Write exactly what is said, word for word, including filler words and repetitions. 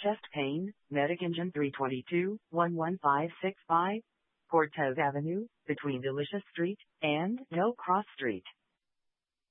Chest Pain, Medic Engine three twenty-two, one one five six five, Cortez Avenue, between Delicious Street and Del Cross Street.